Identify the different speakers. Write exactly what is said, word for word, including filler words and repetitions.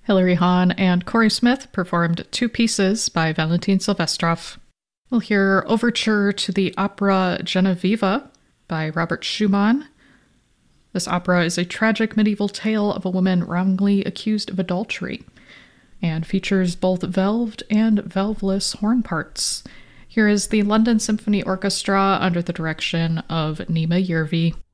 Speaker 1: Hilary Hahn and Corey Smith performed two pieces by Valentin Silvestrov. We'll hear Overture to the opera Genevieve by Robert Schumann. This opera is a tragic medieval tale of a woman wrongly accused of adultery and features both valved and valveless horn parts. Here is the London Symphony Orchestra under the direction of Nima Yervi.